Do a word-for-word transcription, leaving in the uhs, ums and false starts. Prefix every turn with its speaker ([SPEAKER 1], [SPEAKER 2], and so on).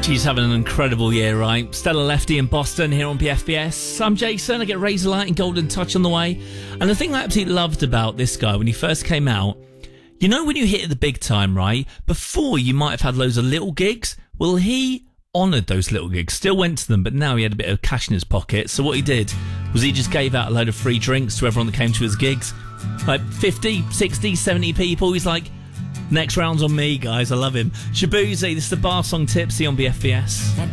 [SPEAKER 1] She's having an incredible year, right? Stella Lefty in Boston here on B F B S. I'm Jason. I get Razorlight and Golden Touch on the way. And the thing I absolutely loved about this guy when he first came out, you know when you hit the big time, right? Before you might have had loads of little gigs. Well, he honoured those little gigs, still went to them, but now he had a bit of cash in his pocket. So what he did was he just gave out a load of free drinks to everyone that came to his gigs. Like fifty, sixty, seventy people. He's like, next round's on me, guys. I love him. Shaboozey, this is the bar song Tipsy on B F B S.